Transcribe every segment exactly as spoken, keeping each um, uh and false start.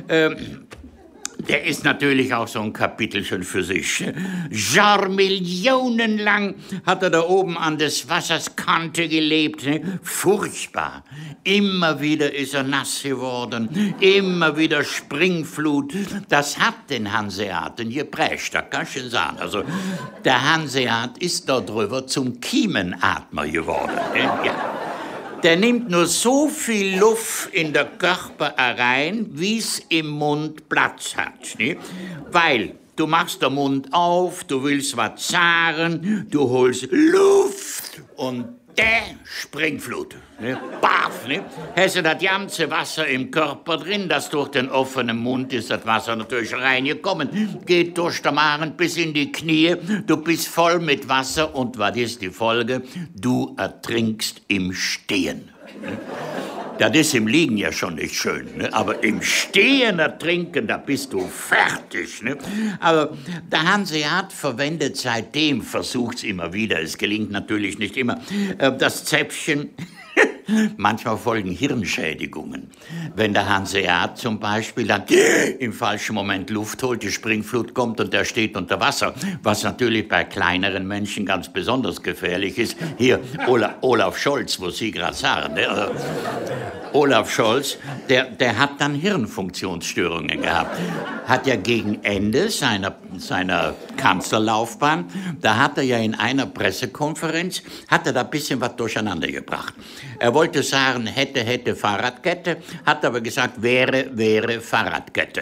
Ähm, Der ist natürlich auch so ein Kapitelchen für sich. Jahrmillionenlang hat er da oben an des Wassers Kante gelebt. Ne? Furchtbar. Immer wieder ist er nass geworden. Immer wieder Springflut. Das hat den Hanseaten geprägt, das kann ich schon sagen. Also, der Hanseat ist da drüber zum Kiemenatmer geworden. Ne? Ja. Der nimmt nur so viel Luft in der Körper rein, wie es im Mund Platz hat. Ne? Weil du machst den Mund auf, du willst was sagen, du holst Luft und der Springflut. Ne? Baff, ne? Hast du das ganze Wasser im Körper drin, das durch den offenen Mund ist das Wasser natürlich reingekommen, geht durch den Magen bis in die Knie, du bist voll mit Wasser und was ist die Folge? Du ertrinkst im Stehen. Ne? Das ist im Liegen ja schon nicht schön, ne? Aber im Stehen ertrinken, da bist du fertig. Ne? Aber der Hanseat verwendet seitdem, versucht's immer wieder, es gelingt natürlich nicht immer, das Zäpfchen. Manchmal folgen Hirnschädigungen. Wenn der Hanseat zum Beispiel dann im falschen Moment Luft holt, die Springflut kommt und der steht unter Wasser, was natürlich bei kleineren Menschen ganz besonders gefährlich ist. Hier, Olaf, Olaf Scholz, wo Sie gerade sagen, ne? Olaf Scholz, der, der hat dann Hirnfunktionsstörungen gehabt. Hat ja gegen Ende seiner, seiner Kanzlerlaufbahn, da hat er ja in einer Pressekonferenz, hat er da ein bisschen was durcheinander gebracht. Er wollte sagen, hätte, hätte Fahrradkette, hat aber gesagt, wäre, wäre Fahrradkette.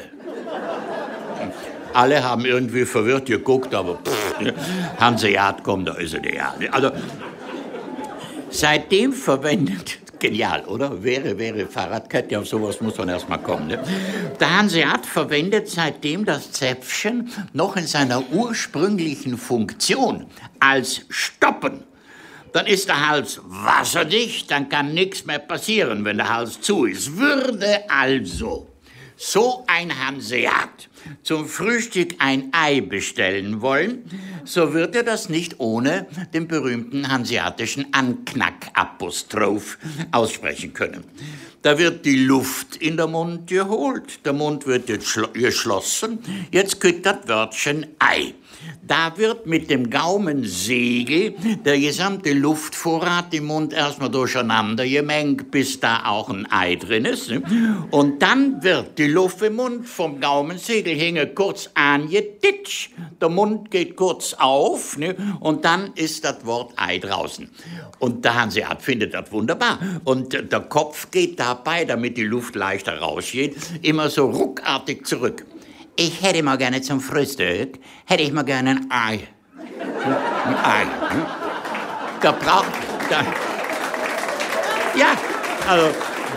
Alle haben irgendwie verwirrt geguckt, aber pff, Hanseat, komm, da ist er ja. Also, seitdem verwendet, genial, oder? Wäre, wäre Fahrradkette, auf sowas muss man erst mal kommen. Ne? Der Hanseat verwendet seitdem das Zäpfchen noch in seiner ursprünglichen Funktion als Stoppen. Dann ist der Hals wasserdicht, dann kann nichts mehr passieren, wenn der Hals zu ist. Würde also so ein Hanseat zum Frühstück ein Ei bestellen wollen, so wird er das nicht ohne den berühmten hanseatischen Anknack-Apostroph aussprechen können. Da wird die Luft in der Mund geholt, der Mund wird jetzt geschlossen, jetzt kriegt das Wörtchen Ei. Da wird mit dem Gaumensegel der gesamte Luftvorrat im Mund erstmal durcheinander gemengt, bis da auch ein Ei drin ist. Ne? Und dann wird die Luft im Mund vom Gaumensegel hinge kurz angetitscht, der Mund geht kurz auf, ne? Und dann ist das Wort Ei draußen. Und der Hanseat findet das wunderbar. Und der Kopf geht dabei, damit die Luft leichter rausgeht, immer so ruckartig zurück. Ich hätte mal gerne zum Frühstück, hätte ich mal gerne ein Ei. Ein Ei. Da braucht... Da, ja, also...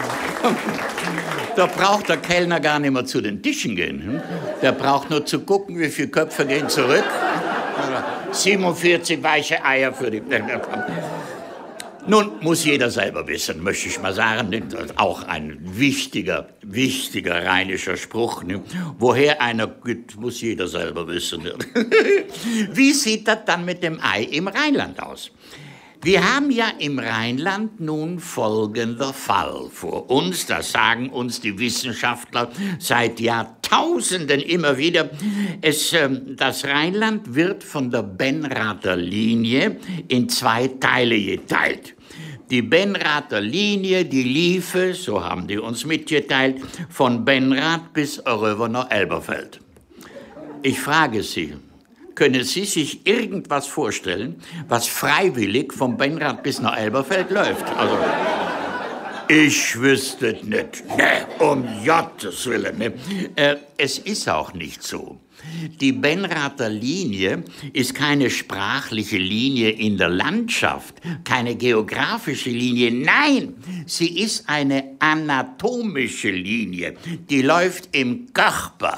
Da braucht der Kellner gar nicht mehr zu den Tischen gehen. Der braucht nur zu gucken, wie viele Köpfe gehen zurück. siebenundvierzig weiche Eier für die... Nun muss jeder selber wissen, möchte ich mal sagen, das ist auch ein wichtiger, wichtiger rheinischer Spruch. Ne? Woher einer geht, muss jeder selber wissen. Wie sieht das dann mit dem Ei im Rheinland aus? Wir haben ja im Rheinland nun folgender Fall vor uns, das sagen uns die Wissenschaftler seit Jahrtausenden immer wieder. Es, äh, das Rheinland wird von der Benrather Linie in zwei Teile geteilt. Die Benrather Linie, die liefe, so haben die uns mitgeteilt, von Benrath bis rüber nach Elberfeld. Ich frage Sie, können Sie sich irgendwas vorstellen, was freiwillig vom Benrath bis nach Elberfeld läuft? Also, ich wüsste es nicht. Nee, um Gottes Willen. Ne? Äh, es ist auch nicht so. Die Benrather Linie ist keine sprachliche Linie in der Landschaft, keine geografische Linie. Nein, sie ist eine anatomische Linie. Die läuft im Körper.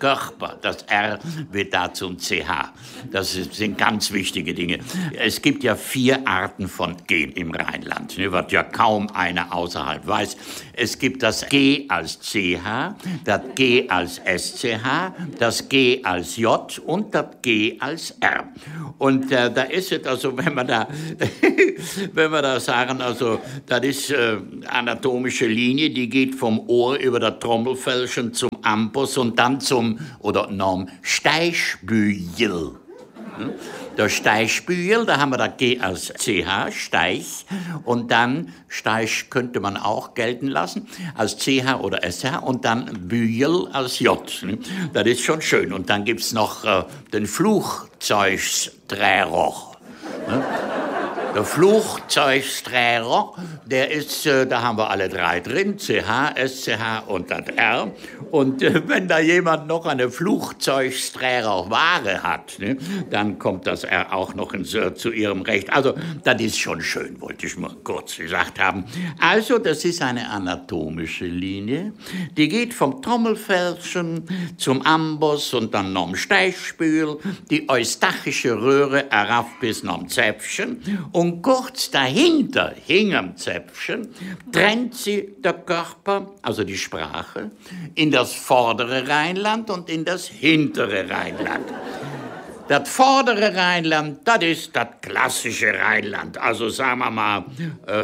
Körper. Das R wird da zum C H. Das sind ganz wichtige Dinge. Es gibt ja vier Arten von G im Rheinland, was ja kaum einer außerhalb weiß. Es gibt das G als C H, das G als S C H, das G als J und das G als R. Und äh, da ist es also, wenn wir da, wenn wir da sagen, also das ist äh, anatomische Linie, die geht vom Ohr über das Trommelfellchen zum Ambus und dann zum, oder Norm, Steichbügel. Der Steichbügel, da haben wir das G als C H, Steich, und dann Steich könnte man auch gelten lassen als C H oder S H und dann Bügel als J. Das ist schon schön. Und dann gibt's noch äh, den Flugzeugsträger. Der Flugzeugsträger, der ist, äh, da haben wir alle drei drin, C H, S C H und das R. Und äh, wenn da jemand noch eine Flugzeugsträgerware hat, ne, dann kommt das R auch noch ins, äh, zu ihrem Recht. Also, das ist schon schön, wollte ich mal kurz gesagt haben. Also, das ist eine anatomische Linie, die geht vom Trommelfellchen zum Ambus und dann noch Steichspül, die eustachische Röhre herab bis noch Zäpfchen. Und kurz dahinter, hinterm Zäpfchen, trennt sie der Körper, also die Sprache, in das vordere Rheinland und in das hintere Rheinland. Das vordere Rheinland, das ist das klassische Rheinland. Also sagen wir mal, äh,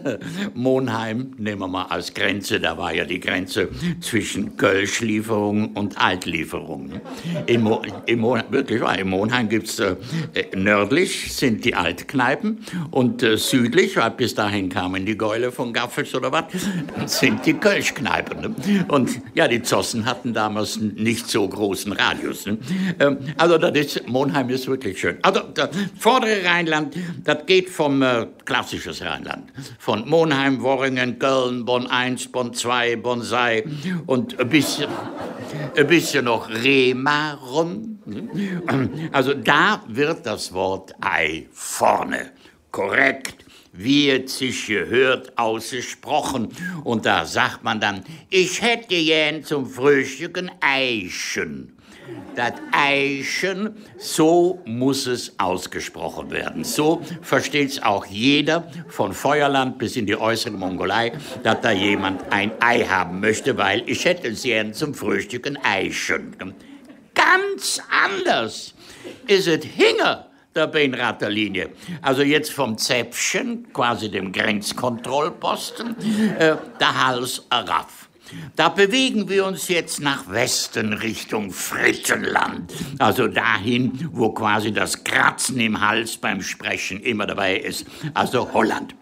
Monheim nehmen wir mal als Grenze. Da war ja die Grenze zwischen Kölschlieferung und Altlieferung. In, Mo in, Mo wirklich wahr, in Monheim gibt es äh, nördlich sind die Altkneipen und äh, südlich, weil bis dahin kamen die Gäule von Gaffels oder was, sind die Kölschkneipen. Ne? Und ja, die Zossen hatten damals nicht so großen Radius. Ne? Ähm, also das ist Monheim ist wirklich schön. Also das vordere Rheinland, das geht vom äh, klassisches Rheinland. Von Monheim, Worringen, Köln, Bonn eins, Bonn zwei, Bonsai und ein bisschen, ein bisschen noch Remarum. Also da wird das Wort Ei vorne korrekt, wie es sich gehört, ausgesprochen. Und da sagt man dann, ich hätte gern zum Frühstück ein Eichen. Das Eichen, so muss es ausgesprochen werden. So versteht es auch jeder, von Feuerland bis in die äußere Mongolei, dass da jemand ein Ei haben möchte, weil ich hätte gern zum Frühstück ein Eichen. Ganz anders ist es hinter der Benrather-Linie. Also jetzt vom Zäpfchen, quasi dem Grenzkontrollposten, äh, der Hals rauf. Da bewegen wir uns jetzt nach Westen Richtung Frittenland. Also dahin, wo quasi das Kratzen im Hals beim Sprechen immer dabei ist. Also Holland.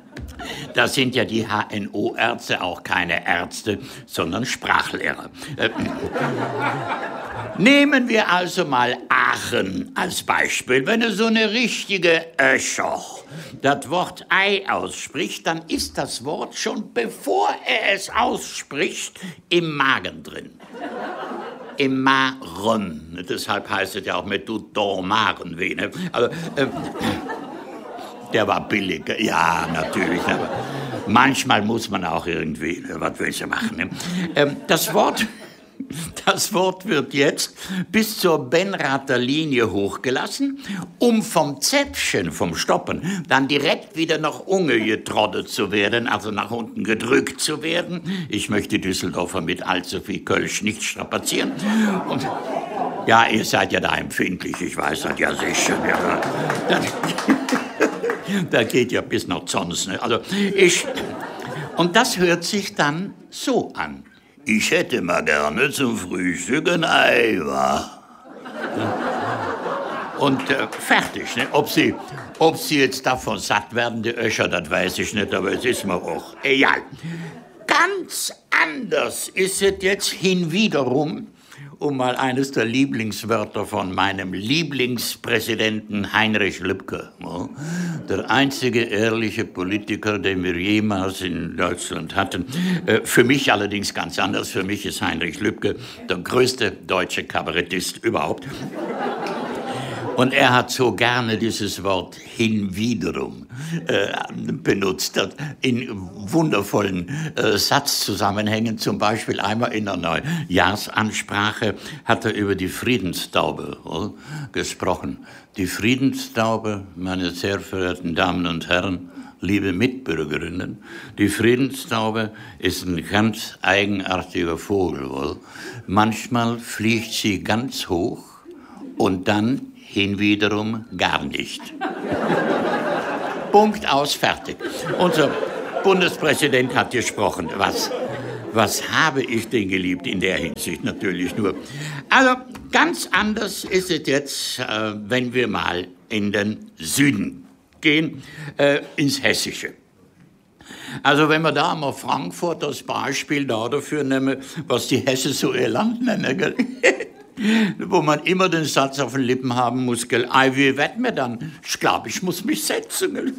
Da sind ja die H N O-Ärzte auch keine Ärzte, sondern Sprachlehrer. Äh, nehmen wir also mal Aachen als Beispiel. Wenn er so eine richtige Öscher das Wort Ei ausspricht, dann ist das Wort schon, bevor er es ausspricht, im Magen drin. Im Magen. Deshalb heißt es ja auch mit du Dormarenweh. Ne? Also, äh, der war billig, ja, natürlich. Aber manchmal muss man auch irgendwie, was willst du machen? Ne? Ähm, das Wort... Das Wort wird jetzt bis zur Benrather Linie hochgelassen, um vom Zäpfchen, vom Stoppen, dann direkt wieder nach unten getrottet zu werden, also nach unten gedrückt zu werden. Ich möchte Düsseldorfer mit allzu viel Kölsch nicht strapazieren. Und ja, ihr seid ja da empfindlich, ich weiß das ja sicher. Ja, das, das geht ja bis nach Zons. Ne? Also ich, und das hört sich dann so an. Ich hätte mal gerne zum Frühstück ein Ei, wa? Und äh, fertig. Ne? Ob sie, ob sie jetzt davon satt werden, die Öscher, das weiß ich nicht, aber es ist mir auch egal. Ganz anders ist es jetzt hinwiederum, um mal eines der Lieblingswörter von meinem Lieblingspräsidenten Heinrich Lübke, ja, der einzige ehrliche Politiker, den wir jemals in Deutschland hatten. Äh, für mich allerdings ganz anders. Für mich ist Heinrich Lübke der größte deutsche Kabarettist überhaupt. Und er hat so gerne dieses Wort hinwiederum äh, benutzt, in wundervollen äh, Satzzusammenhängen. Zum Beispiel einmal in einer Neujahrsansprache hat er über die Friedenstaube äh, gesprochen. Die Friedenstaube, meine sehr verehrten Damen und Herren, liebe Mitbürgerinnen, die Friedenstaube ist ein ganz eigenartiger Vogel. Wohl. Manchmal fliegt sie ganz hoch und dann hinwiederum gar nicht. Punkt, aus, fertig. Unser Bundespräsident hat gesprochen. Was, was habe ich denn geliebt in der Hinsicht natürlich nur. Also ganz anders ist es jetzt, äh, wenn wir mal in den Süden gehen, äh, ins Hessische. Also wenn wir da mal Frankfurt als Beispiel da dafür nehmen, was die Hessen so ihr Land nennen, gell? Wo man immer den Satz auf den Lippen haben muss, gell? Ei, wie wird mir dann? Ich glaube, ich muss mich setzen. Gell?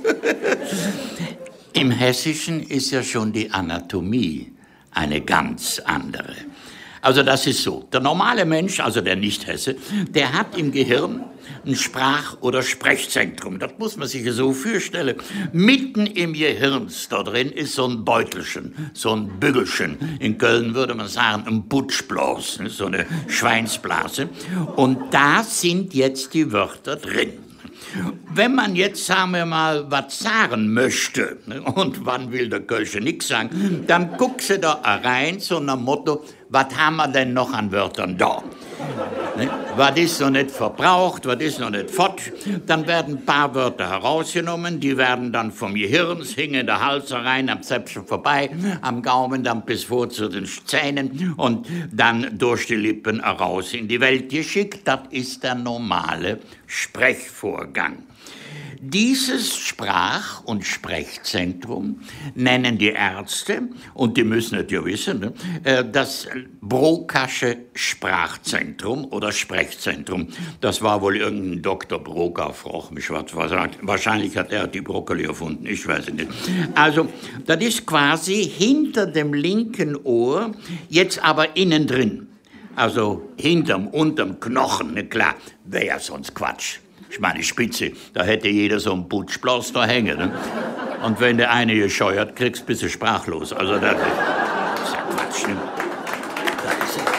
Im Hessischen ist ja schon die Anatomie eine ganz andere. Also das ist so, der normale Mensch, also der Nicht-Hesse, der hat im Gehirn ein Sprach- oder Sprechzentrum. Das muss man sich so vorstellen. Mitten im Gehirn da drin ist so ein Beutelchen, so ein Bügelchen. In Köln würde man sagen, ein Butschblas, so eine Schweinsblase. Und da sind jetzt die Wörter drin. Wenn man jetzt, sagen wir mal, was sagen möchte, und wann will der Kölsche nix sagen, dann guckst du da rein, so nach Motto, was haben wir denn noch an Wörtern da? Ne? Was ist noch nicht verbraucht, was ist noch nicht fort? Dann werden ein paar Wörter herausgenommen, die werden dann vom Gehirn, hingen der Hals rein, am Zäpfchen vorbei, am Gaumen dann bis vor zu den Zähnen und dann durch die Lippen heraus in die Welt geschickt. Das ist der normale Sprechvorgang. Dieses Sprach- und Sprechzentrum nennen die Ärzte, und die müssen es ja wissen, ne, das Brockasche Sprachzentrum oder Sprechzentrum. Das war wohl irgendein Doktor Broca, frag mich was, was sagt. Wahrscheinlich hat er die Brokkoli erfunden, ich weiß es nicht. Also, das ist quasi hinter dem linken Ohr, jetzt aber innen drin. Also hinterm, unterm Knochen, ne, klar, wäre ja sonst Quatsch. Ich meine, Spitze, da hätte jeder so einen Butschblas da hängen. Ne? Und wenn der eine gescheuert, kriegst du ein bisschen sprachlos. Also das, das ist ja Quatsch. Ne? Das, ist ja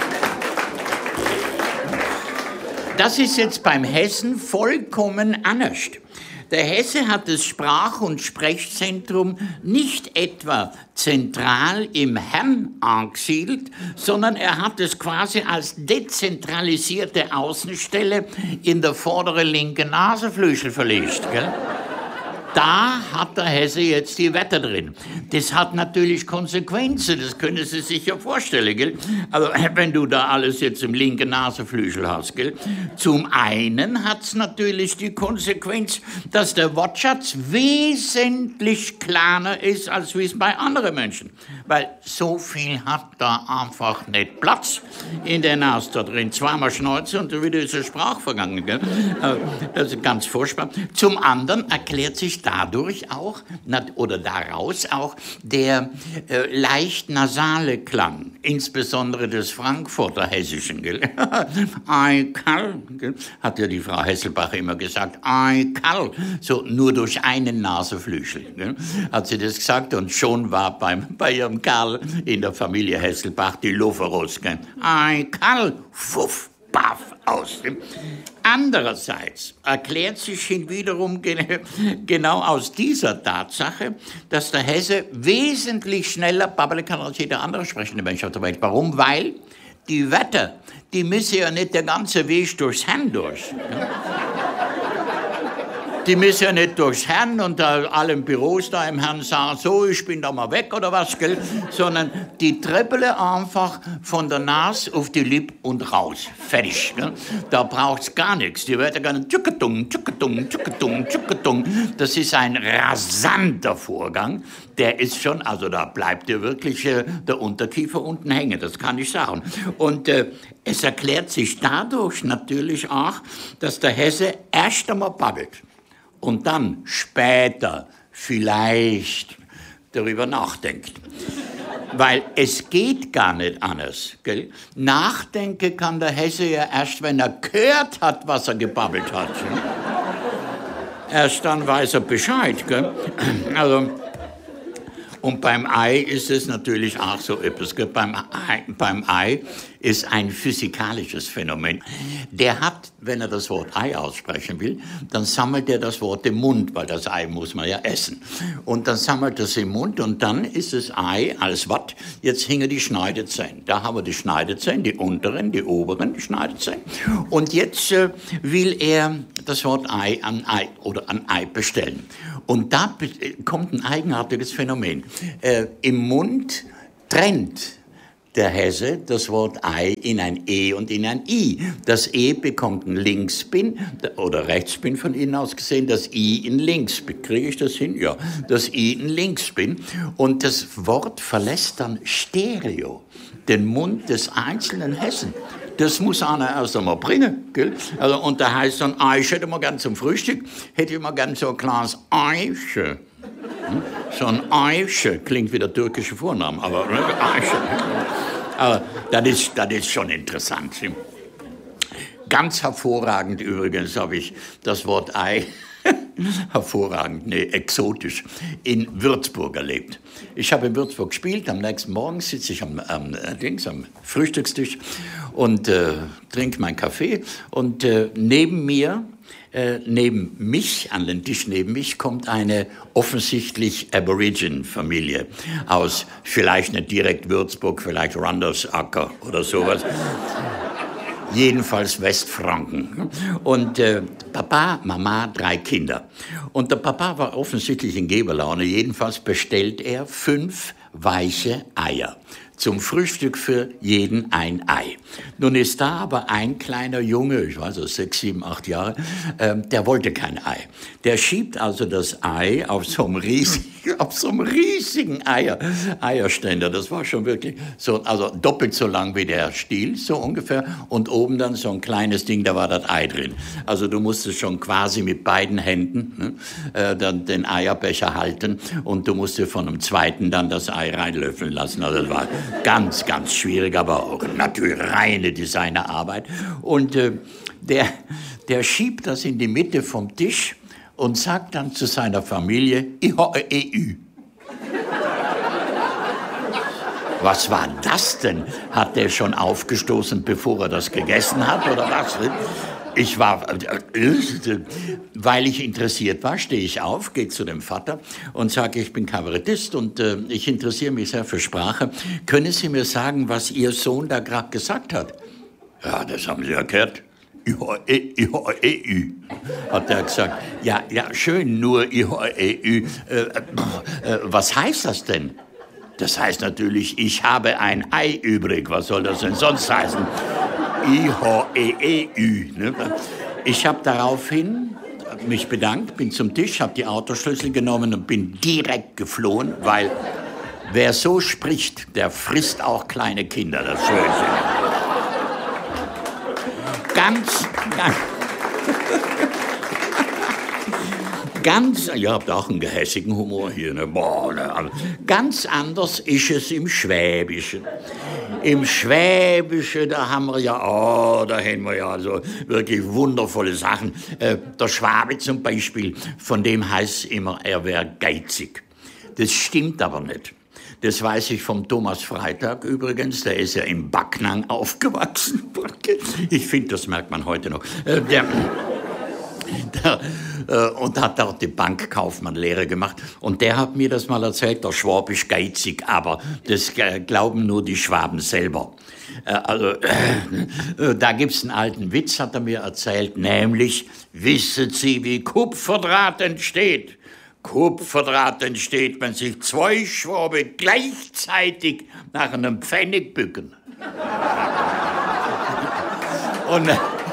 das ist jetzt beim Hessen vollkommen anders. Der Hesse hat das Sprach- und Sprechzentrum nicht etwa zentral im Hirn angesiedelt, sondern er hat es quasi als dezentralisierte Außenstelle in der vorderen linken Nasenflügel verlegt. Gell? Da hat der Hesse jetzt die Wörter drin. Das hat natürlich Konsequenzen, das können Sie sich ja vorstellen, gell? Also, wenn du da alles jetzt im linken Nasenflügel hast, gell? Zum einen hat's natürlich die Konsequenz, dass der Wortschatz wesentlich kleiner ist, als wie es bei anderen Menschen. Weil so viel hat da einfach nicht Platz in der Nase da drin. Zweimal Schnauze und wieder ist der Sprach vergangen, gell? Das ist ganz furchtbar. Zum anderen erklärt sich dadurch auch, oder daraus auch, der äh, leicht nasale Klang, insbesondere des Frankfurter Hessischen. Gell? Ei, Karl, gell? Hat ja die Frau Hesselbach immer gesagt, ei, Karl, so nur durch einen Nasenflügel. Gell? Hat sie das gesagt und schon war beim, bei ihrem Karl in der Familie Hesselbach die Luft raus. Ei, Karl, fuff, baff, aus. Andererseits erklärt sich hinwiederum genau aus dieser Tatsache, dass der Hesse wesentlich schneller babbeln kann als jeder andere sprechende Mensch auf der Welt. Warum? Weil die Wörter, die müssen ja nicht der ganze Weg durchs Hirn durch. Die müssen ja nicht durchs Hirn und da allen Büros da im Hirn sagen, so, ich bin da mal weg oder was, gell? Sondern die treppeln einfach von der Nase auf die Lippe und raus. Fertig. Gell? Da braucht's gar nichts. Die werden gar nicht tschukketung, tschukketung, tschukketung, tschukketung. Das ist ein rasanter Vorgang. Der ist schon, also da bleibt dir wirklich äh, der Unterkiefer unten hängen, das kann ich sagen. Und äh, es erklärt sich dadurch natürlich auch, dass der Hesse erst einmal babbelt. Und dann später vielleicht darüber nachdenkt. Weil es geht gar nicht anders. Gell? Nachdenken kann der Hesse ja erst, wenn er gehört hat, was er gebabbelt hat. Erst dann weiß er Bescheid. Gell? Also, und beim Ei ist es natürlich auch so etwas. Gell? Beim Ei, beim Ei ist ein physikalisches Phänomen. Der hat, wenn er das Wort Ei aussprechen will, dann sammelt er das Wort im Mund, weil das Ei muss man ja essen. Und dann sammelt er es im Mund und dann ist das Ei als was? Jetzt hingen die Schneidezähne. Da haben wir die Schneidezähne, die unteren, die oberen die Schneidezähne. Und jetzt äh, will er das Wort Ei an Ei oder an Ei bestellen. Und da kommt ein eigenartiges Phänomen. Äh, Im Mund trennt der Hesse das Wort Ei in ein E und in ein I. Das E bekommt einen Linksspin oder Rechtsspin von innen aus gesehen, das I in Linksspin. Kriege ich das hin? Ja. Das I in Linksspin. Und das Wort verlässt dann Stereo den Mund des einzelnen Hessen. Das muss einer erst einmal bringen. Gell? Also, und da heißt dann, ich hätte mal gern zum Frühstück, hätte ich mal gern so ein Glas Eiche. Hm? So ein Eiche klingt wie der türkische Vorname, aber ne? Eiche. Aber das ist, das ist schon interessant. Ganz hervorragend übrigens habe ich das Wort Ei, hervorragend, nee, exotisch, in Würzburg erlebt. Ich habe in Würzburg gespielt, am nächsten Morgen sitze ich am, am, Dings, am Frühstückstisch und äh, trinke meinen Kaffee und äh, neben mir, äh, neben mich, an den Tisch neben mich, kommt eine offensichtlich Aborigine-Familie aus, vielleicht nicht direkt Würzburg, vielleicht Randersacker oder sowas. Jedenfalls Westfranken. Und äh, Papa, Mama, drei Kinder. Und der Papa war offensichtlich in Geberlaune. Jedenfalls bestellt er fünf weiche Eier. Zum Frühstück für jeden ein Ei. Nun ist da aber ein kleiner Junge, ich weiß nicht, sechs, sieben, acht Jahre, äh, der wollte kein Ei. Der schiebt also das Ei auf so einem riesigen, auf so einem riesigen Eier, Eierständer. Das war schon wirklich so, also doppelt so lang wie der Stiel, so ungefähr. Und oben dann so ein kleines Ding, da war das Ei drin. Also du musstest schon quasi mit beiden Händen ne, äh, dann den Eierbecher halten und du musstest von einem zweiten dann das Ei reinlöffeln lassen. Also das war ganz, ganz schwierig, aber auch natürlich reine Designerarbeit. Und äh, der, der schiebt das in die Mitte vom Tisch und sagt dann zu seiner Familie, ich habe E U. Was war das denn? Hat der schon aufgestoßen, bevor er das gegessen hat, oder was? Ich war, weil ich interessiert war, stehe ich auf, gehe zu dem Vater und sage, ich bin Kabarettist und äh, ich interessiere mich sehr für Sprache. Können Sie mir sagen, was Ihr Sohn da gerade gesagt hat? Ja, das haben Sie ja gehört. Ich habe E U, hat er gesagt. Ja, ja, schön, nur ich habe E U. Äh, äh, was heißt das denn? Das heißt natürlich, ich habe ein Ei übrig. Was soll das denn sonst heißen? I H E E Ü. Ich habe daraufhin mich bedankt, bin zum Tisch, habe die Autoschlüssel genommen und bin direkt geflohen, weil wer so spricht, der frisst auch kleine Kinder, das schwöre ich Ihnen. Ganz, ganz, ganz, ihr habt auch einen gehässigen Humor hier, ne? Boah, ne? Ganz anders ist es im Schwäbischen. Im Schwäbischen, da haben wir ja, oh, da haben wir ja so wirklich wundervolle Sachen. Äh, der Schwabe zum Beispiel, von dem heißt es immer, er wäre geizig. Das stimmt aber nicht. Das weiß ich vom Thomas Freitag übrigens, der ist ja im Backnang aufgewachsen. Ich finde, das merkt man heute noch. Äh, der, der, äh, und hat dort die Bankkaufmann-Lehre gemacht. Und der hat mir das mal erzählt, der Schwab ist geizig, aber das äh, glauben nur die Schwaben selber. Äh, also, äh, da gibt's einen alten Witz, hat er mir erzählt, nämlich, wissen Sie, wie Kupferdraht entsteht? Kupferdraht entsteht, wenn sich zwei Schwabe gleichzeitig nach einem Pfennig bücken. Und,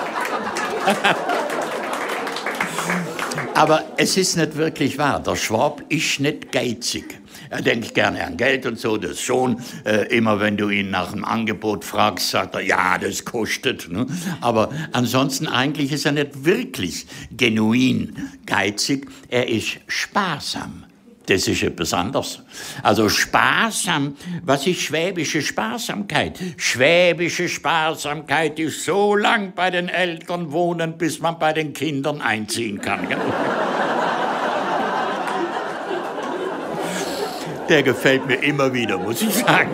aber es ist nicht wirklich wahr. Der Schwab ist nicht geizig. Er denkt gerne an Geld und so, das schon. Äh, immer wenn du ihn nach einem Angebot fragst, sagt er, ja, das kostet. Ne? Aber ansonsten eigentlich ist er nicht wirklich genuin geizig. Er ist sparsam. Das ist etwas anderes. Also sparsam, was ist schwäbische Sparsamkeit? Schwäbische Sparsamkeit ist so lang bei den Eltern wohnen, bis man bei den Kindern einziehen kann. Gell? Der gefällt mir immer wieder, muss ich sagen.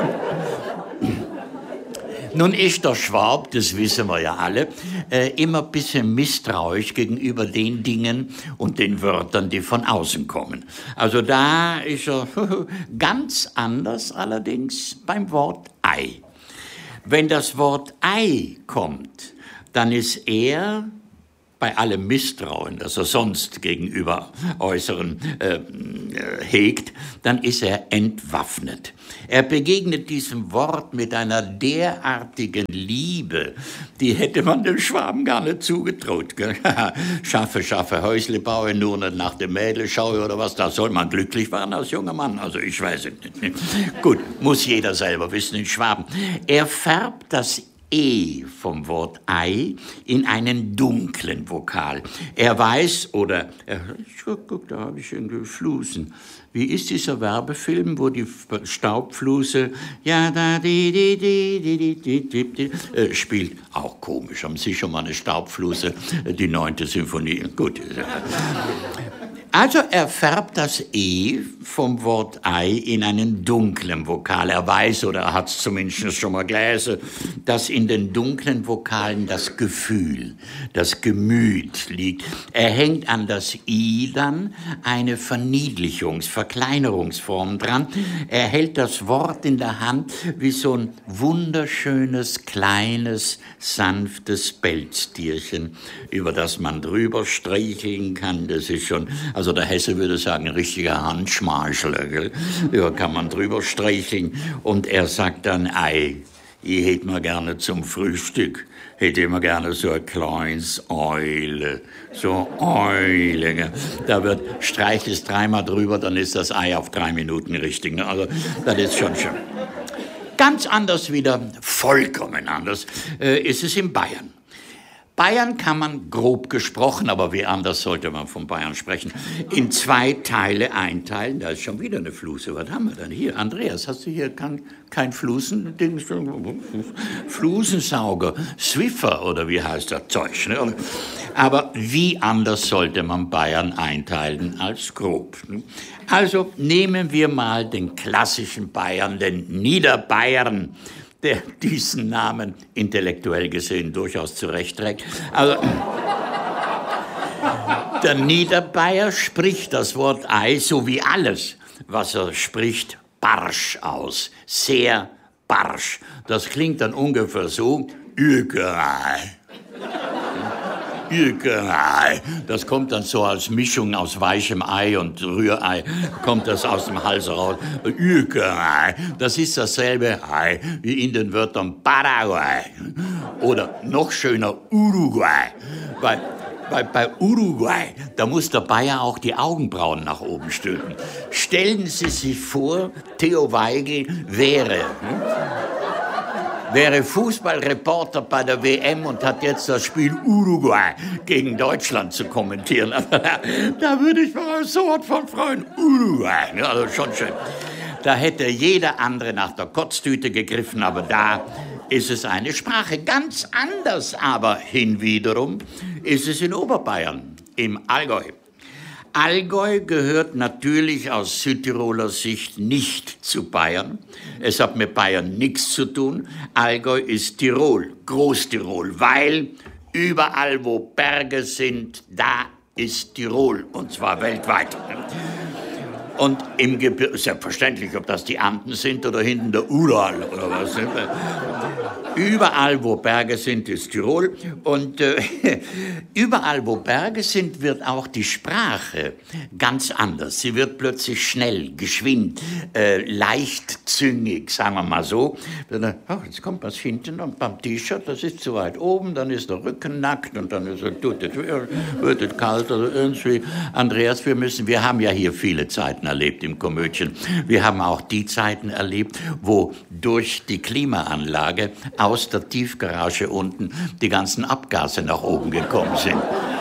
Nun ist der Schwab, das wissen wir ja alle, äh, immer ein bisschen misstrauisch gegenüber den Dingen und den Wörtern, die von außen kommen. Also da ist er ganz anders allerdings beim Wort Ei. Wenn das Wort Ei kommt, dann ist er bei allem Misstrauen, das er sonst gegenüber Äußeren äh, hegt, dann ist er entwaffnet. Er begegnet diesem Wort mit einer derartigen Liebe, die hätte man dem Schwaben gar nicht zugetraut. Gell? schaffe, schaffe, Häusle baue, nur nicht nach dem Mädel schaue oder was, da soll man glücklich werden als junger Mann. Also ich weiß es nicht. Gut, muss jeder selber wissen in Schwaben. Er färbt das E vom Wort Ei in einen dunklen Vokal. Er weiß, oder, er, guck, da habe ich irgendwie Flusen. Wie ist dieser Werbefilm, wo die Staubfluse, ja, da, di, di, di, di, di, di, di, äh, spielt? Auch komisch, haben Sie schon mal eine Staubfluse, die neunte Symphonie. Gut. Also er färbt das E vom Wort Ei in einen dunklen Vokal. Er weiß, oder er hat es zumindest schon mal gelesen, dass in den dunklen Vokalen das Gefühl, das Gemüt liegt. Er hängt an das I dann eine Verniedlichungs-, Verkleinerungsform dran. Er hält das Wort in der Hand wie so ein wunderschönes, kleines, sanftes Pelztierchen, über das man drüber streicheln kann. Das ist schon... Also der Hesse würde sagen, ein richtiger Handschmeichler, gell? Da kann man drüber streicheln. Und er sagt dann, Ei, ich hätte mir gerne zum Frühstück, hätte immer gerne so ein kleines Eule, so Eule. Gell? Da wird, streich es dreimal drüber, dann ist das Ei auf drei Minuten richtig. Ne? Also das ist schon schön. Ganz anders wieder, vollkommen anders, äh, ist es in Bayern. Bayern kann man grob gesprochen, aber wie anders sollte man von Bayern sprechen, in zwei Teile einteilen. Da ist schon wieder eine Fluse. Was haben wir denn hier? Andreas, hast du hier kein, kein Flusending? Flusensauger, Swiffer oder wie heißt das Zeug? Ne? Aber wie anders sollte man Bayern einteilen als grob? Ne? Also nehmen wir mal den klassischen Bayern, den Niederbayern, der diesen Namen intellektuell gesehen durchaus zurechtträgt. Also, der Niederbayer spricht das Wort Ei, so wie alles, was er spricht, barsch aus. Sehr barsch. Das klingt dann ungefähr so, Ügerei. Ügerei. Das kommt dann so als Mischung aus weichem Ei und Rührei, kommt das aus dem Hals raus. Ügerei. Das ist dasselbe Ei wie in den Wörtern Paraguay oder noch schöner Uruguay. Weil Bei, bei Uruguay, da muss der Bayer auch die Augenbrauen nach oben stülpen. Stellen Sie sich vor, Theo Weigel wäre... Hm? wäre Fußballreporter bei der W M und hat jetzt das Spiel Uruguay gegen Deutschland zu kommentieren. Da würde ich mal so was von freuen. Uruguay, also schon schön. Da hätte jeder andere nach der Kotztüte gegriffen, aber da ist es eine Sprache. Ganz anders aber hinwiederum ist es in Oberbayern, im Allgäu. Allgäu gehört natürlich aus Südtiroler Sicht nicht zu Bayern. Es hat mit Bayern nichts zu tun. Allgäu ist Tirol, Großtirol, weil überall, wo Berge sind, da ist Tirol, und zwar weltweit. Und im Gebirge, selbstverständlich, ob das die Anden sind oder hinten der Ural oder was. Überall, wo Berge sind, ist Tirol. Und äh, überall, wo Berge sind, wird auch die Sprache ganz anders. Sie wird plötzlich schnell, geschwind, äh, leichtzüngig, sagen wir mal so. Oh, jetzt kommt was hinten und beim T-Shirt, das ist zu weit oben, dann ist der Rücken nackt und dann ist es, tut es, wird es kalt oder irgendwie. Andreas, wir müssen, wir haben ja hier viele Zeiten erlebt im Komödien. Wir haben auch die Zeiten erlebt, wo durch die Klimaanlage aus der Tiefgarage unten die ganzen Abgase nach oben gekommen sind.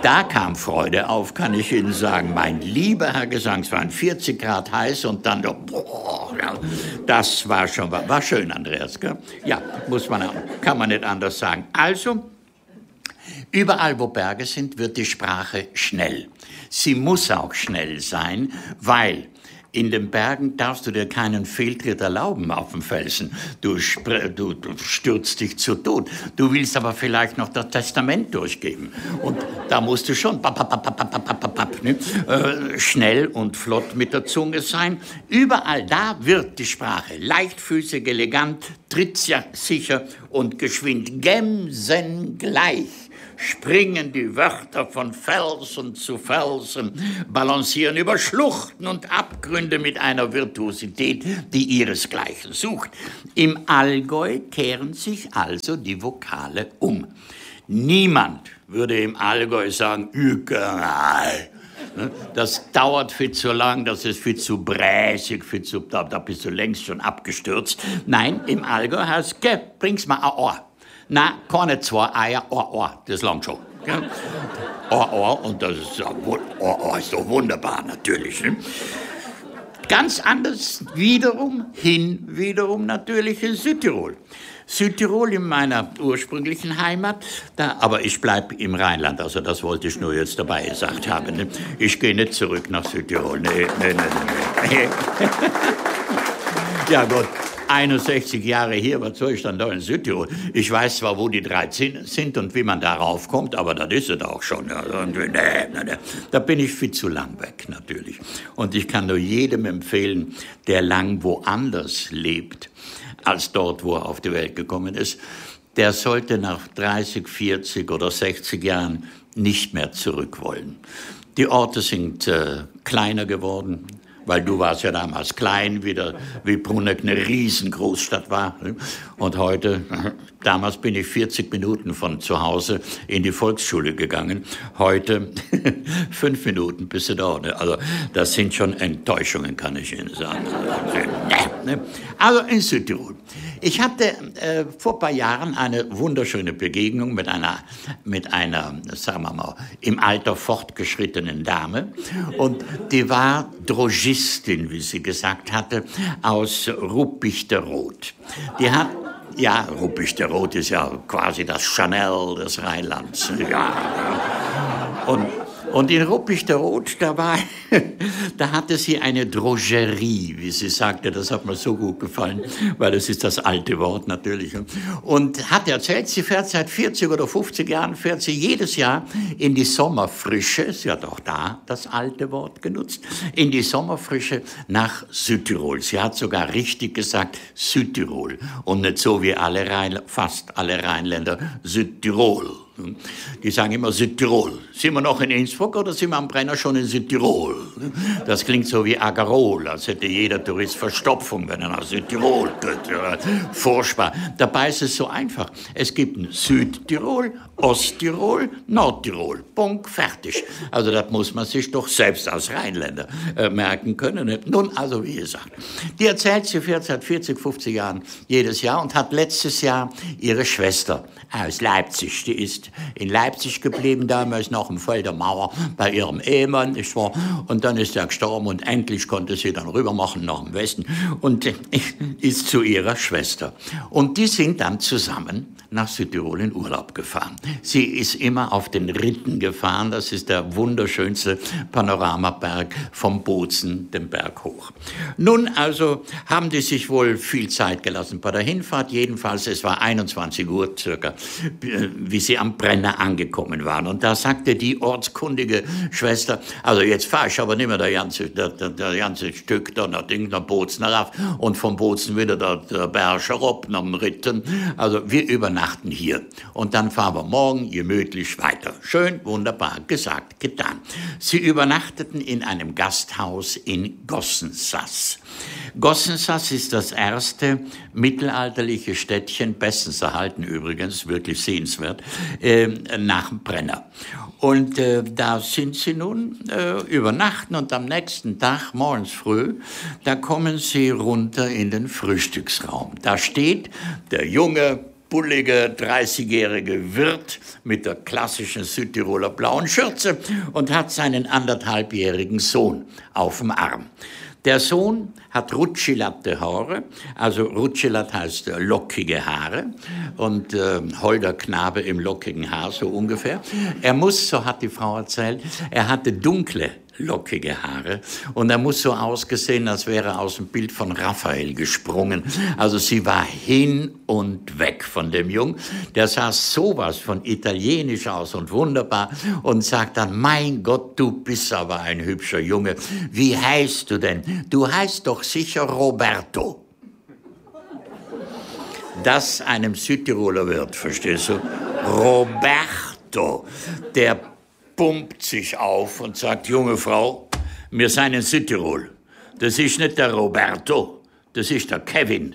Da kam Freude auf, kann ich Ihnen sagen. Mein lieber Herr Gesang, es waren vierzig Grad heiß und dann, boah, das war schon, war, war schön, Andreas, gell? Ja, muss man, kann man nicht anders sagen. Also, überall, wo Berge sind, wird die Sprache schnell. Sie muss auch schnell sein, weil in den Bergen darfst du dir keinen Fehltritt erlauben auf dem Felsen. Du, du, du stürzt dich zu Tod. Du willst aber vielleicht noch das Testament durchgeben. Und da musst du schon pap, pap, pap, pap, pap, pap, ne? äh, schnell und flott mit der Zunge sein. Überall da wird die Sprache leichtfüßig, elegant, trittsicher und geschwind. Gemsengleich springen die Wörter von Felsen zu Felsen, balancieren über Schluchten und Abgründe mit einer Virtuosität, die ihresgleichen sucht. Im Allgäu kehren sich also die Vokale um. Niemand würde im Allgäu sagen, Ükerei. Das dauert viel zu lang, das ist viel zu bräsig, viel zu, da, da bist du längst schon abgestürzt. Nein, im Allgäu heißt, geh, bring's mal ein Ohr. Na, keine zwei Eier, Ohr, Ohr, das langt schon. Ja? Ohr, Ohr, und das ist, Ohr, Ohr ist doch wunderbar, natürlich. Ne? Ganz anders wiederum, hin wiederum natürlich in Südtirol. Südtirol in meiner ursprünglichen Heimat, da, aber ich bleibe im Rheinland, also das wollte ich nur jetzt dabei gesagt haben. Ne? Ich gehe nicht zurück nach Südtirol, nee, nee, nee, nee. Ja gut. einundsechzig Jahre hier, was soll ich dann da in Südtirol? Ich weiß zwar, wo die drei sind und wie man darauf kommt, aber das ist es auch schon. Nee, nee, nee. Da bin ich viel zu lang weg, natürlich. Und ich kann nur jedem empfehlen, der lang woanders lebt, als dort, wo er auf die Welt gekommen ist, der sollte nach dreißig, vierzig oder sechzig Jahren nicht mehr zurück wollen. Die Orte sind äh, kleiner geworden, weil du warst ja damals klein, wieder, wie Bruneck eine Riesengroßstadt war. Und heute, damals bin ich vierzig Minuten von zu Hause in die Volksschule gegangen. Heute fünf Minuten bis da. Also das sind schon Enttäuschungen, kann ich Ihnen sagen. Also in Südtirol. Ich hatte äh, vor ein paar Jahren eine wunderschöne Begegnung mit einer, mit einer, sagen wir mal, im Alter fortgeschrittenen Dame. Und die war Drogistin, wie sie gesagt hatte, aus Ruppichteroth. Die hat, ja, Ruppichteroth ist ja quasi das Chanel des Rheinlands. Ja. Und Und in Ruppichteroth, da war, da hatte sie eine Drogerie, wie sie sagte. Das hat mir so gut gefallen, weil das ist das alte Wort natürlich. Und hat erzählt, sie fährt seit vierzig oder fünfzig Jahren, fährt sie jedes Jahr in die Sommerfrische, sie hat auch da das alte Wort genutzt, in die Sommerfrische nach Südtirol. Sie hat sogar richtig gesagt Südtirol und nicht so wie alle Rhein, fast alle Rheinländer Südtirol. Die sagen immer Südtirol. Sind wir noch in Innsbruck oder sind wir am Brenner schon in Südtirol? Das klingt so wie Agarol, als hätte jeder Tourist Verstopfung, wenn er nach Südtirol geht. Ja, furchtbar. Dabei ist es so einfach. Es gibt ein Südtirol, Osttirol, Nordtirol. Punkt, fertig. Also das muss man sich doch selbst als Rheinländer äh, merken können. Nun, also wie gesagt, die erzählt, sie fährt seit vierzig, fünfzig Jahren jedes Jahr und hat letztes Jahr ihre Schwester aus Leipzig, die ist in Leipzig geblieben, damals noch im Fall der Mauer bei ihrem Ehemann, nicht wahr? Und dann ist er gestorben und endlich konnte sie dann rüber machen nach dem Westen und ist zu ihrer Schwester. Und die sind dann zusammen nach Südtirol in Urlaub gefahren. Sie ist immer auf den Ritten gefahren, das ist der wunderschönste Panoramaberg vom Bozen, den Berg hoch. Nun also haben die sich wohl viel Zeit gelassen bei der Hinfahrt, jedenfalls es war einundzwanzig Uhr circa, wie sie am Brenner angekommen waren. Und da sagte die ortskundige Schwester, also jetzt fahr ich aber nicht mehr der ganze, der, der, der ganze Stück da nach Ding, nach Bozen rauf und vom Bozen wieder der, der Berg herab nach dem Ritten. Also wir übernachten hier und dann fahren wir morgen gemütlich weiter. Schön, wunderbar, gesagt, getan. Sie übernachteten in einem Gasthaus in Gossensass. Gossensass ist das erste mittelalterliche Städtchen, bestens erhalten übrigens, wirklich sehenswert, äh, nach dem Brenner. Und äh, da sind sie nun äh, übernachten und am nächsten Tag, morgens früh, da kommen sie runter in den Frühstücksraum. Da steht der junge, bullige dreißigjährige Wirt mit der klassischen Südtiroler blauen Schürze und hat seinen anderthalbjährigen Sohn auf dem Arm. Der Sohn hat rutschelatte Haare, also rutschelat heißt äh, lockige Haare und äh, holder Knabe im lockigen Haar, so ungefähr. Er muss, so hat die Frau erzählt, er hatte dunkle, lockige Haare und er muss so ausgesehen, als wäre er aus dem Bild von Raphael gesprungen. Also sie war hin und weg von dem Jungen. Der sah sowas von italienisch aus und wunderbar und sagt dann, mein Gott, du bist aber ein hübscher Junge. Wie heißt du denn? Du heißt doch sicher Roberto. Das einem Südtiroler Wirt, verstehst du? Roberto, der pumpt sich auf und sagt, junge Frau, wir sind in Südtirol. Das ist nicht der Roberto, das ist der Kevin.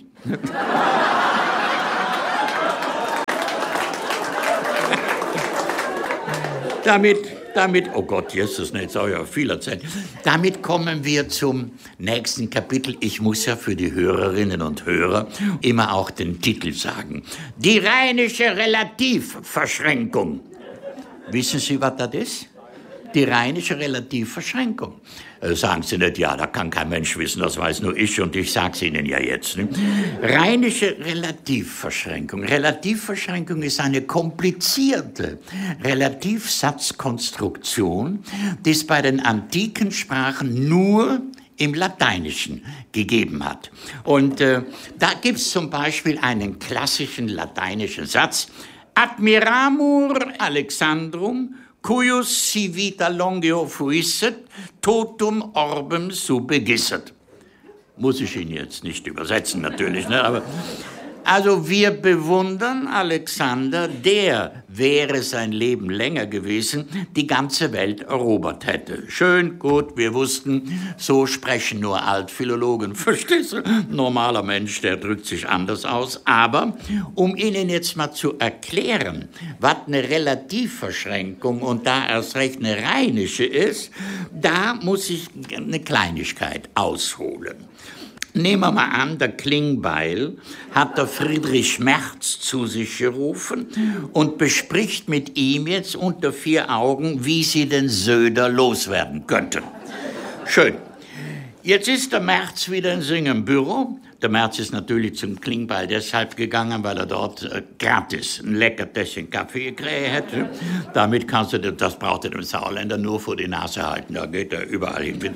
damit, damit, oh Gott, Jesus, jetzt habe ich ja viel erzählt. Damit kommen wir zum nächsten Kapitel. Ich muss ja für die Hörerinnen und Hörer immer auch den Titel sagen. Die rheinische Relativverschränkung. Wissen Sie, was das ist? Die rheinische Relativverschränkung. Äh, sagen Sie nicht, ja, da kann kein Mensch wissen, das weiß nur ich und ich sag's Ihnen ja jetzt. Ne? Rheinische Relativverschränkung. Relativverschränkung ist eine komplizierte Relativsatzkonstruktion, die es bei den antiken Sprachen nur im Lateinischen gegeben hat. Und äh, da gibt's zum Beispiel einen klassischen lateinischen Satz, Admiramur Alexandrum, cuius si vita longeo fuisset, totum orbem subbegisset. Muss ich Ihnen jetzt nicht übersetzen, natürlich, ne? Aber also wir bewundern Alexander, der, wäre sein Leben länger gewesen, die ganze Welt erobert hätte. Schön, gut, wir wussten, so sprechen nur Altphilologen. Verstehst du? Normaler Mensch, der drückt sich anders aus. Aber um Ihnen jetzt mal zu erklären, was eine Relativverschränkung und da erst recht eine rheinische ist, da muss ich eine Kleinigkeit ausholen. Nehmen wir mal an, der Klingbeil hat der Friedrich Merz zu sich gerufen und bespricht mit ihm jetzt unter vier Augen, wie sie den Söder loswerden könnten. Schön. Jetzt ist der Merz wieder in seinem Büro. Der Merz ist natürlich zum Klingbeil deshalb gegangen, weil er dort äh, gratis ein lecker Tässchen Kaffee gekriegt hätte. Damit kannst du, das braucht er dem Sauerländer nur vor die Nase halten, da geht er überall hin.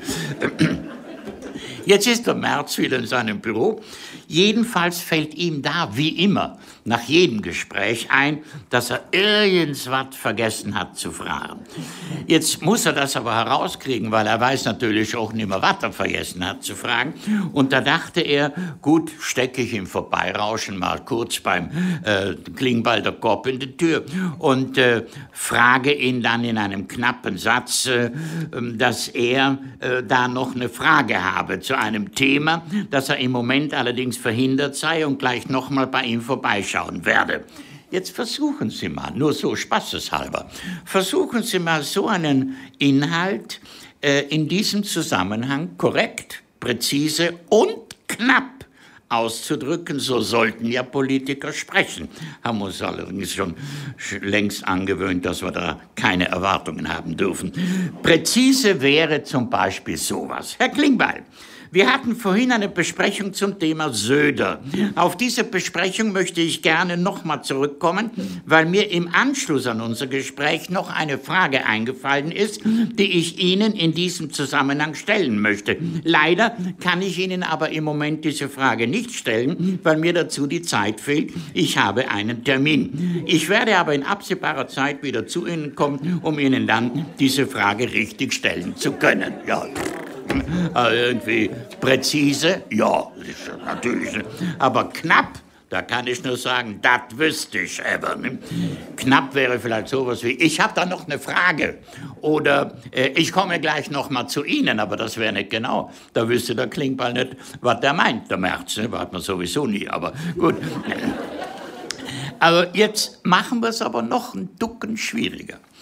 Jetzt ist der Merz wieder in seinem Büro. Jedenfalls fällt ihm da, wie immer, nach jedem Gespräch ein, dass er irgendwas vergessen hat zu fragen. Jetzt muss er das aber herauskriegen, weil er weiß natürlich auch nicht mehr, was er vergessen hat zu fragen. Und da dachte er, gut, stecke ich im Vorbeirauschen mal kurz beim äh, Klingbeil der Kopf in die Tür und äh, frage ihn dann in einem knappen Satz, äh, dass er äh, da noch eine Frage habe zu einem Thema, dass er im Moment allerdings verhindert sei und gleich noch mal bei ihm vorbeischauen werde. Jetzt versuchen Sie mal, nur so spaßeshalber, versuchen Sie mal so einen Inhalt äh, in diesem Zusammenhang korrekt, präzise und knapp auszudrücken. So sollten ja Politiker sprechen. Haben uns allerdings schon längst angewöhnt, dass wir da keine Erwartungen haben dürfen. Präzise wäre zum Beispiel sowas. Herr Klingbeil, wir hatten vorhin eine Besprechung zum Thema Söder. Auf diese Besprechung möchte ich gerne nochmal zurückkommen, weil mir im Anschluss an unser Gespräch noch eine Frage eingefallen ist, die ich Ihnen in diesem Zusammenhang stellen möchte. Leider kann ich Ihnen aber im Moment diese Frage nicht stellen, weil mir dazu die Zeit fehlt. Ich habe einen Termin. Ich werde aber in absehbarer Zeit wieder zu Ihnen kommen, um Ihnen dann diese Frage richtig stellen zu können. Ja. Irgendwie präzise, ja, natürlich, aber knapp, da kann ich nur sagen, das wüsste ich aber. Ne? Knapp wäre vielleicht sowas wie, ich habe da noch eine Frage oder äh, ich komme gleich noch mal zu Ihnen, aber das wäre nicht genau. Da wüsste der Klingbeil nicht, was der meint, der Merz, ne? Weiß man sowieso nie, aber gut. Aber jetzt machen wir es aber noch ein Ducken schwieriger.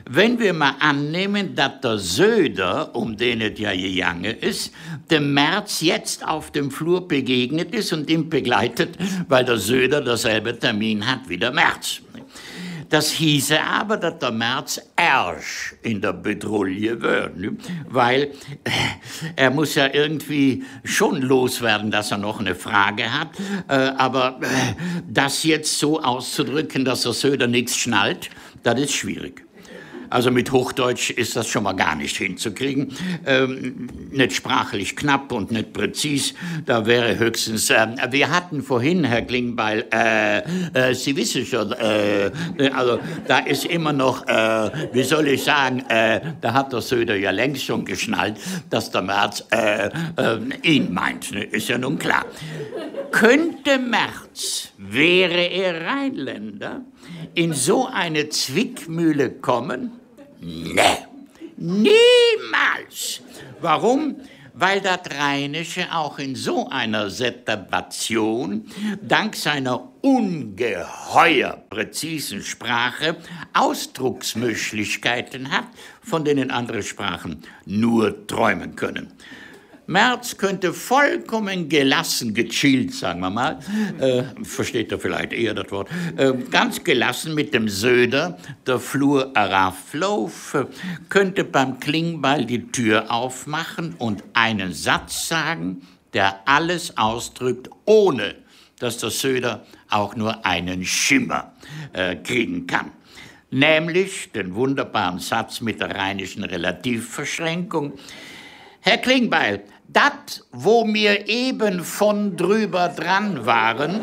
Wenn wir mal annehmen, dass der Söder, um den es ja gegangen ist, dem Merz jetzt auf dem Flur begegnet ist und ihn begleitet, weil der Söder derselbe Termin hat wie der Merz. Das hieße aber, dass der Merz erst in der Bedrulle wird, weil er muss ja irgendwie schon loswerden, dass er noch eine Frage hat, aber das jetzt so auszudrücken, dass der Söder nichts schnallt, das ist schwierig. Also mit Hochdeutsch ist das schon mal gar nicht hinzukriegen. Ähm, nicht sprachlich knapp und nicht präzis. Da wäre höchstens... Äh, wir hatten vorhin, Herr Klingbeil, äh, äh, Sie wissen schon, äh, also da ist immer noch, äh, wie soll ich sagen, äh, da hat der Söder ja längst schon geschnallt, dass der Merz äh, äh, ihn meint. Ne? Ist ja nun klar. Könnte Merz, wäre er Rheinländer, in so eine Zwickmühle kommen? Nee, niemals. Warum? Weil das Rheinische auch in so einer Situation dank seiner ungeheuer präzisen Sprache Ausdrucksmöglichkeiten hat, von denen andere Sprachen nur träumen können. Merz könnte vollkommen gelassen, gechillt, sagen wir mal, äh, versteht er vielleicht eher das Wort, äh, ganz gelassen mit dem Söder der Flur heraflaufen, könnte beim Klingbeil die Tür aufmachen und einen Satz sagen, der alles ausdrückt, ohne dass der Söder auch nur einen Schimmer äh, kriegen kann. Nämlich den wunderbaren Satz mit der rheinischen Relativverschränkung. Herr Klingbeil, das, wo wir eben von drüber dran waren,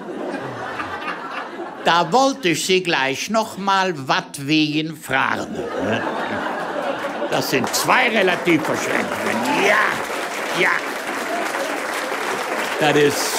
da wollte ich Sie gleich noch mal wat wegen fragen. Das sind zwei Relativverschränkungen. Ja, ja. Das ist,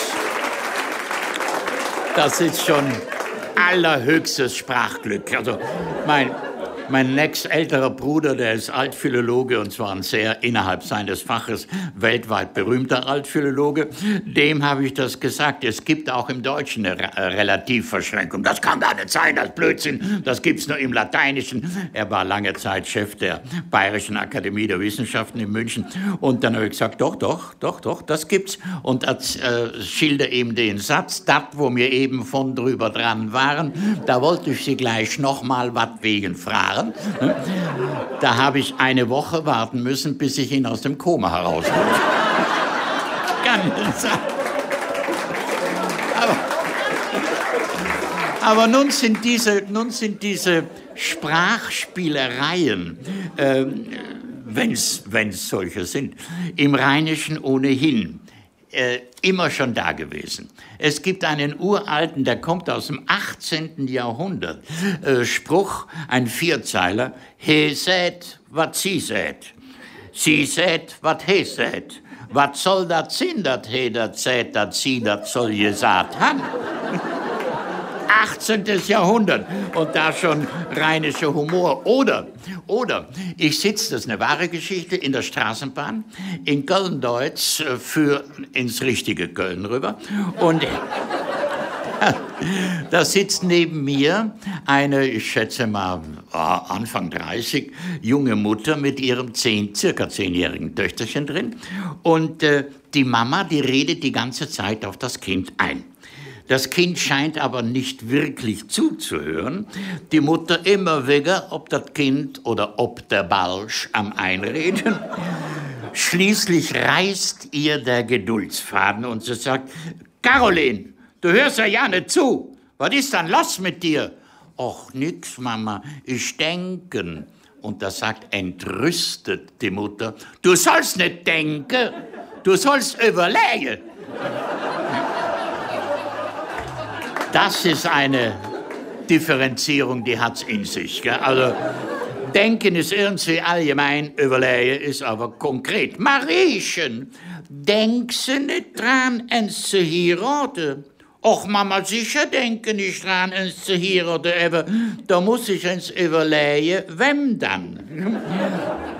das ist schon allerhöchstes Sprachglück. Also mein... Mein nächstälterer Bruder, der ist Altphilologe, und zwar ein sehr innerhalb seines Faches weltweit berühmter Altphilologe. Dem habe ich das gesagt. Es gibt auch im Deutschen eine Relativverschränkung. Das kann gar nicht sein, das Blödsinn. Das gibt's nur im Lateinischen. Er war lange Zeit Chef der Bayerischen Akademie der Wissenschaften in München. Und dann habe ich gesagt, doch, doch, doch, doch, das gibt's. Und als äh, schilder ihm den Satz, das, wo wir eben von drüber dran waren, da wollte ich Sie gleich noch mal was wegen fragen. Da habe ich eine Woche warten müssen, bis ich ihn aus dem Koma herausholte. Ganz aber, aber nun sind diese, nun sind diese Sprachspielereien, äh, wenn es solche sind, im Rheinischen ohnehin Äh, immer schon da gewesen. Es gibt einen uralten, der kommt aus dem achtzehnten Jahrhundert, äh, Spruch, ein Vierzeiler, he sät, wat sie sät, sie sät, wat he sät, wat soll dat sinn, dat he dat sät, dat sie dat soll gesagt han. achtzehnten Jahrhundert und da schon rheinischer Humor. Oder, oder, ich sitze, das ist eine wahre Geschichte, in der Straßenbahn in Köln-Deutz für ins richtige Köln rüber und da sitzt neben mir eine, ich schätze mal Anfang dreißig, junge Mutter mit ihrem zehn, circa zehnjährigen Töchterchen drin und äh, die Mama, die redet die ganze Zeit auf das Kind ein. Das Kind scheint aber nicht wirklich zuzuhören. Die Mutter immer wieder, ob das Kind oder ob der Balsch am Einreden. Schließlich reißt ihr der Geduldsfaden und sie sagt, Caroline, du hörst ja ja nicht zu. Was ist dann los mit dir? Och, nix, Mama, ich denken. Und da sagt entrüstet die Mutter, du sollst nicht denken, du sollst überlegen. Das ist eine Differenzierung, die hat's in sich. Gell? Also, denken ist irgendwie allgemein, überlegen ist aber konkret. Mariechen, denkst du nicht dran, uns zu heiraten? Och, Mama, sicher denke nicht dran, uns zu heiraten, aber da muss ich uns überlegen, wem dann?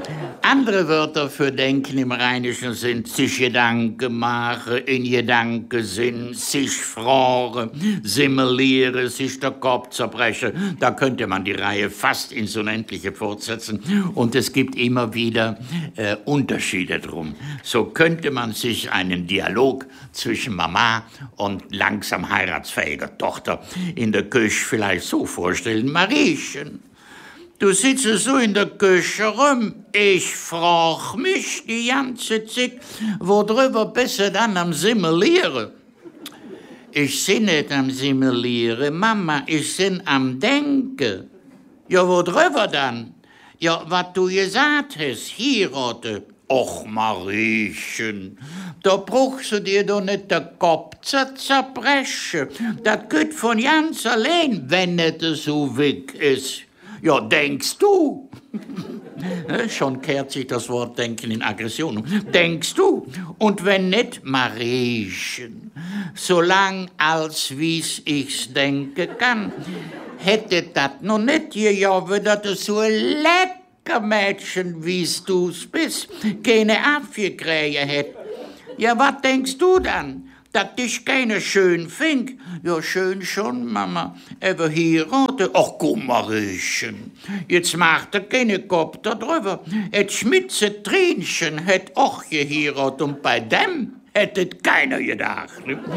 Andere Wörter für denken im Rheinischen sind sich Gedanken machen, in Gedanken sind, sich freuen, simulieren, sich der Kopf zerbrechen. Da könnte man die Reihe fast ins Unendliche fortsetzen. Und es gibt immer wieder äh, Unterschiede drum. So könnte man sich einen Dialog zwischen Mama und langsam heiratsfähiger Tochter in der Küche vielleicht so vorstellen. Mariechen, du sitzt so in der Küche rum. Ich frag mich die ganze Zeit, worüber bist du dann am Simulieren? Ich bin nicht am Simulieren, Mama, ich bin am Denken. Ja, worüber dann? Ja, was du gesagt hast, heiraten. Och, Mariechen, da brauchst du dir doch nicht den Kopf zu zerbrechen. Das geht von ganz allein, wenn nicht so weg ist. Ja, denkst du? Schon kehrt sich das Wort Denken in Aggression um. Denkst du? Und wenn nicht, Mariechen, solang als wie's ich's denken kann, hätte das noch nicht gejaubert, dass du so ein lecker Mädchen, wie's du's bist, keine abgekriegt hätt. Ja, was denkst du dann? Dass dich keiner schön fink? Ja, schön schon, Mama. Aber heiraten? Ach komm, Mariechen. Jetzt macht er keine Kopf da drüber. Et Schmitze Tränchen hätt auch geheiratet und bei dem hättet keiner gedacht.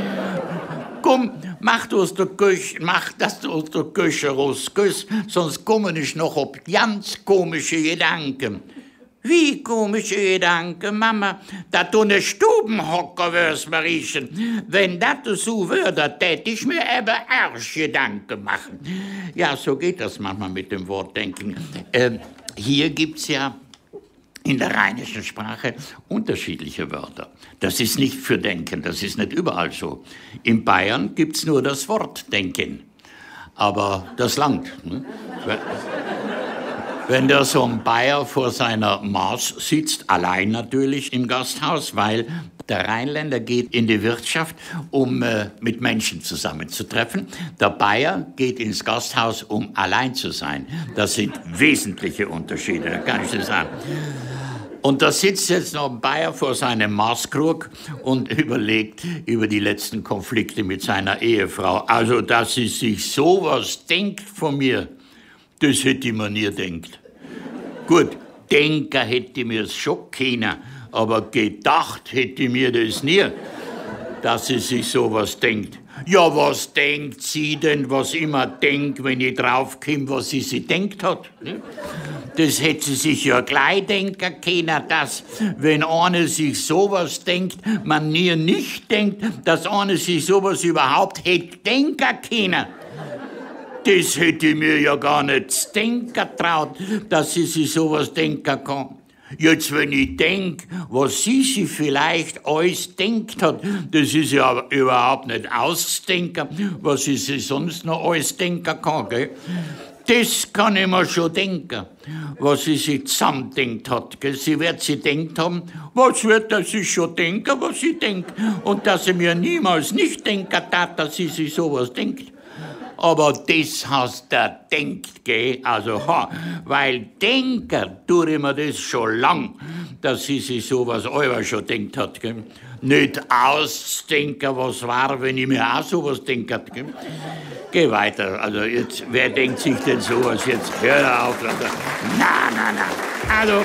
Komm, mach du aus der Küche, mach, dass du aus der Küche rausküsst, sonst komme ich noch auf ganz komische Gedanken. Wie komische Gedanken, Mama, dass du ne Stubenhocker wirst, Mariechen. Wenn das so würde, tät ich mir eben erst Gedanken machen. Ja, so geht das manchmal mit dem Wortdenken. Äh, hier gibt's ja in der rheinischen Sprache unterschiedliche Wörter. Das ist nicht für Denken, das ist nicht überall so. In Bayern gibt's nur das Wort Denken, aber das langt. Ne? Wenn der so ein Bayer vor seiner Maß sitzt, allein natürlich im Gasthaus, weil der Rheinländer geht in die Wirtschaft, um äh, mit Menschen zusammenzutreffen. Der Bayer geht ins Gasthaus, um allein zu sein. Das sind wesentliche Unterschiede, da kann ich dir sagen. Und da sitzt jetzt noch ein Bayer vor seinem Maßkrug und überlegt über die letzten Konflikte mit seiner Ehefrau. Also, dass sie sich sowas denkt von mir, das hätte ich mir nie gedacht. Gut, denken hätte ich mir es schon können, aber gedacht hätte ich mir das nie, dass sie sich sowas denkt. Ja, was denkt sie denn, was immer denkt, wenn ich draufkomme, was sie sich denkt hat? Das hätte sie sich ja gleich denken können, dass, wenn einer sich sowas denkt, man nie nicht denkt, dass einer sich sowas überhaupt hätte denken können. Das hätte ich mir ja gar nicht denken traut, dass sie sich sowas denken kann. Jetzt, wenn ich denk, was sie sich vielleicht alles denkt hat, das ist ja überhaupt nicht ausdenken, was sie sich sonst noch alles denken kann, gell? Das kann ich mir schon denken, was sie sich zusammendenkt hat. Gell? Sie wird sich denkt haben, was wird er sich schon denken, was sie denkt. Und dass sie mir niemals nicht denken tat, dass sie sich sowas denkt. Aber das hast du denkt, gell? Also, ha, weil denken tue ich mir das schon lang, dass sie sich sowas euer schon denkt hat, gell? Nicht ausdenken, was war, wenn ich mir auch sowas denkt hat, gell? Geh weiter, also jetzt, wer denkt sich denn sowas jetzt? Hör auf, Leute. Na, na, na, also.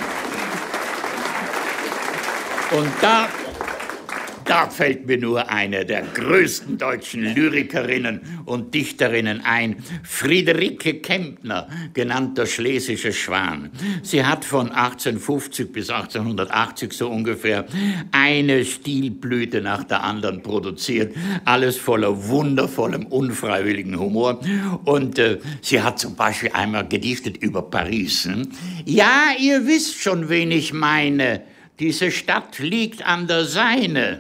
Und da... Da fällt mir nur eine der größten deutschen Lyrikerinnen und Dichterinnen ein, Friederike Kempner, genannt der Schlesische Schwan. Sie hat von achtzehnhundertfünfzig bis achtzehnhundertachtzig so ungefähr eine Stilblüte nach der anderen produziert, alles voller wundervollem, unfreiwilligen Humor. Und äh, sie hat zum Beispiel einmal gedichtet über Paris. Hm? Ja, ihr wisst schon, wen ich meine. Diese Stadt liegt an der Seine.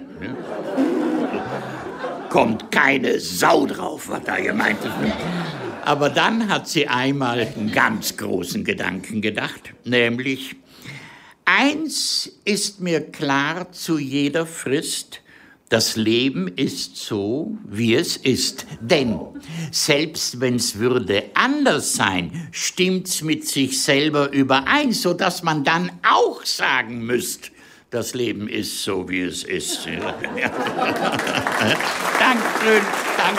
Kommt keine Sau drauf, was da gemeint ist. Aber dann hat sie einmal einen ganz großen Gedanken gedacht, nämlich, eins ist mir klar zu jeder Frist, Das Leben ist so, wie es ist. Denn selbst wenn's würde anders sein, stimmt's mit sich selber überein, so dass man dann auch sagen müsste, das Leben ist so, wie es ist. Dankeschön, danke.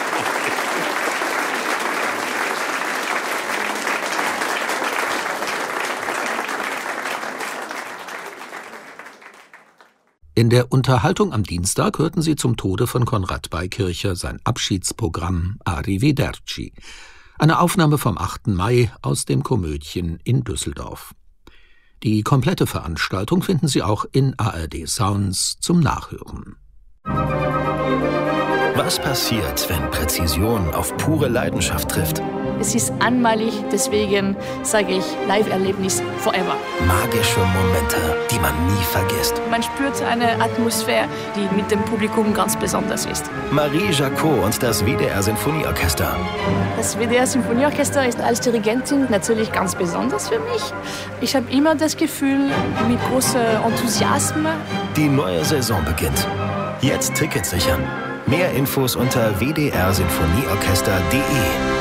In der Unterhaltung am Dienstag hörten Sie zum Tode von Konrad Beikircher sein Abschiedsprogramm Arrivederci, eine Aufnahme vom achten Mai aus dem Komödien in Düsseldorf. Die komplette Veranstaltung finden Sie auch in A R D Sounds zum Nachhören. Was passiert, wenn Präzision auf pure Leidenschaft trifft? Es ist einmalig, deswegen sage ich Live-Erlebnis forever. Magische Momente, die man nie vergisst. Man spürt eine Atmosphäre, die mit dem Publikum ganz besonders ist. Marie Jacot und das W D R-Sinfonieorchester. Das W D R-Sinfonieorchester ist als Dirigentin natürlich ganz besonders für mich. Ich habe immer das Gefühl, mit großem Enthusiasmus. Die neue Saison beginnt. Jetzt Tickets sichern. Mehr Infos unter w d r sinfonieorchester punkt d e.